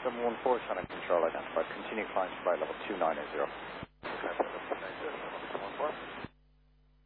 714, channel control identified. Continue climb to flight level 2980.